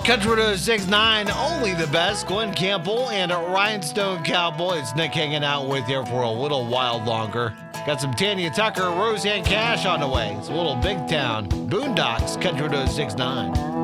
Country 106.9, only the best. Glenn Campbell and Rhinestone Cowboy. It's Nick hanging out with you for a little while longer. Got some Tanya Tucker, Roseanne Cash on the way. It's a little Big Town. Boondocks, Country 106.9.